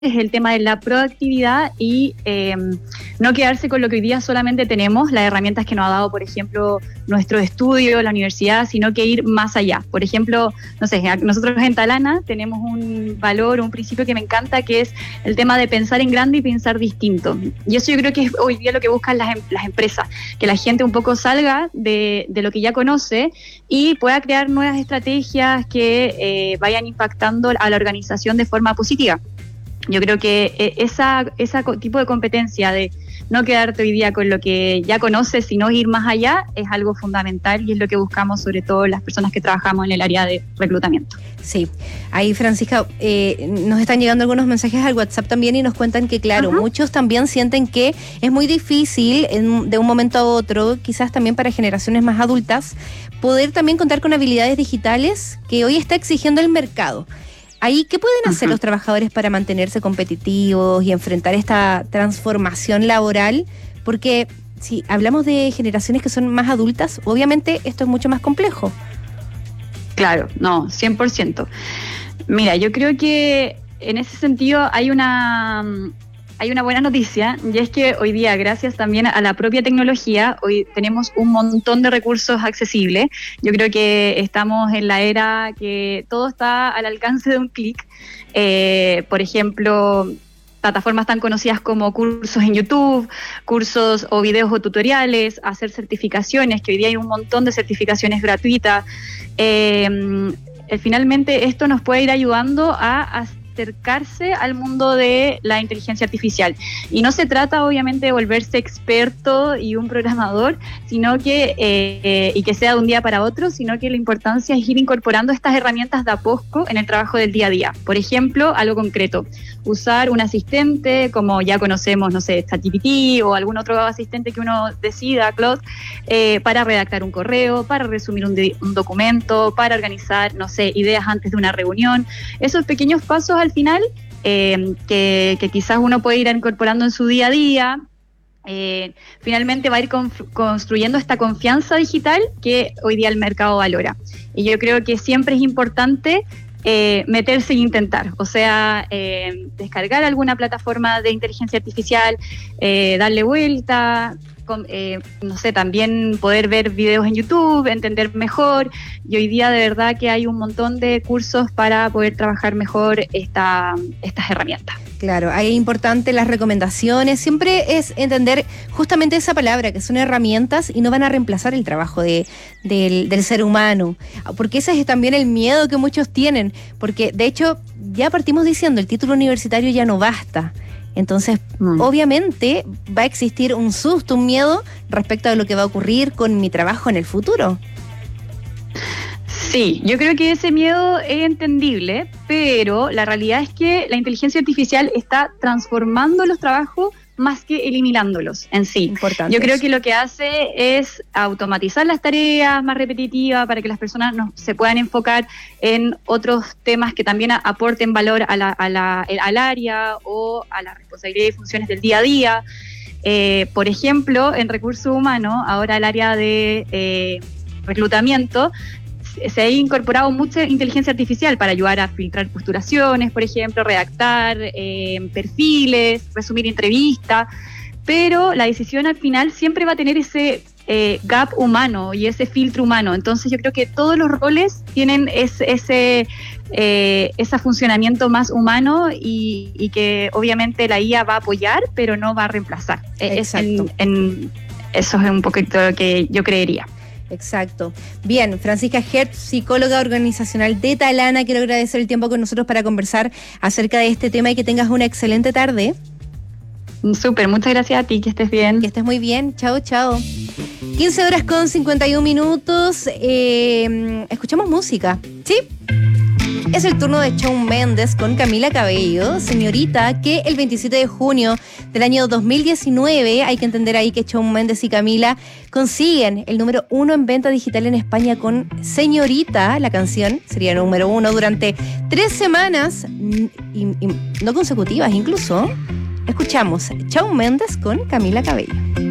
es el tema de la proactividad y no quedarse con lo que hoy día solamente tenemos, las herramientas que nos ha dado, por ejemplo, nuestro estudio, la universidad, sino que ir más allá. Por ejemplo, no sé, nosotros en Talana tenemos un valor, un principio que me encanta, que es el tema de pensar en grande y pensar distinto. Y eso yo creo que es hoy día lo que buscan las empresas, que la gente un poco salga de lo que ya conoce y pueda crear nuevas estrategias que vayan impactando a la organización de forma positiva. Yo creo que ese tipo de competencia de no quedarte hoy día con lo que ya conoces, sino ir más allá, es algo fundamental y es lo que buscamos sobre todo las personas que trabajamos en el área de reclutamiento. Sí, ahí Francisca, nos están llegando algunos mensajes al WhatsApp también y nos cuentan que claro, muchos también sienten que es muy difícil de un momento a otro, quizás también para generaciones más adultas, poder también contar con habilidades digitales que hoy está exigiendo el mercado. Ahí, ¿qué pueden hacer los trabajadores para mantenerse competitivos y enfrentar esta transformación laboral? Porque si hablamos de generaciones que son más adultas, obviamente esto es mucho más complejo. Claro, no, 100%. Mira, yo creo que en ese sentido hay una buena noticia, y es que hoy día, gracias también a la propia tecnología, hoy tenemos un montón de recursos accesibles. Yo creo que estamos en la era que todo está al alcance de un clic. Por ejemplo, plataformas tan conocidas como cursos en YouTube, cursos o videos o tutoriales, hacer certificaciones, que hoy día hay un montón de certificaciones gratuitas. Finalmente, esto nos puede ir ayudando a acercarse al mundo de la inteligencia artificial. Y no se trata obviamente de volverse experto y un programador, sino que y que sea de un día para otro, sino que la importancia es ir incorporando estas herramientas de a poco en el trabajo del día a día. Por ejemplo, algo concreto, usar un asistente como ya conocemos, no sé, ChatGPT o algún otro asistente que uno decida, Claude, para redactar un correo, para resumir un documento, para organizar, no sé, ideas antes de una reunión. Esos pequeños pasos al final que quizás uno puede ir incorporando en su día a día, finalmente va a ir construyendo esta confianza digital que hoy día el mercado valora. Y yo creo que siempre es importante meterse e intentar, o sea, descargar alguna plataforma de inteligencia artificial, darle vuelta, no sé, también poder ver videos en YouTube, entender mejor, y hoy día de verdad que hay un montón de cursos para poder trabajar mejor estas herramientas. Claro, ahí es importante las recomendaciones, siempre es entender justamente esa palabra, que son herramientas y no van a reemplazar el trabajo del ser humano, porque ese es también el miedo que muchos tienen, porque de hecho ya partimos diciendo, el título universitario ya no basta. Entonces, obviamente va a existir un susto, un miedo respecto a lo que va a ocurrir con mi trabajo en el futuro. Sí, yo creo que ese miedo es entendible, pero la realidad es que la inteligencia artificial está transformando los trabajos más que eliminándolos en sí. Importante. Yo creo que lo que hace es automatizar las tareas más repetitivas para que las personas se puedan enfocar en otros temas que también aporten valor al área o a la responsabilidad y funciones del día a día. Por ejemplo, en recursos humanos, ahora el área de reclutamiento, se ha incorporado mucha inteligencia artificial para ayudar a filtrar postulaciones, por ejemplo, redactar perfiles, resumir entrevistas, pero la decisión al final siempre va a tener ese gap humano y ese filtro humano. Entonces yo creo que todos los roles tienen ese funcionamiento más humano y que obviamente la IA va a apoyar, pero no va a reemplazar. Exacto. Eso es un poquito lo que yo creería. Exacto. Bien, Francisca Hertz, psicóloga organizacional de Talana, quiero agradecer el tiempo con nosotros para conversar acerca de este tema y que tengas una excelente tarde. Súper, muchas gracias a ti, que estés bien. Que estés muy bien, chao, chao. 15 horas con 51 minutos, escuchamos música, ¿sí? Es el turno de Shawn Mendes con Camila Cabello, Señorita, que el 27 de junio del año 2019, hay que entender ahí que Shawn Mendes y Camila consiguen el número 1 en venta digital en España con Señorita, la canción sería número 1 durante 3 semanas, y no consecutivas incluso. Escuchamos Shawn Mendes con Camila Cabello.